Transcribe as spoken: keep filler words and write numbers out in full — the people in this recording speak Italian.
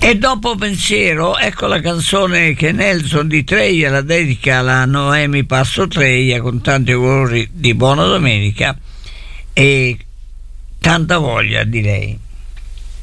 E dopo Pensiero, ecco la canzone che Nelson di Treia la dedica alla Noemi Passo Treia, con tanti auguri di buona domenica e tanta voglia, direi.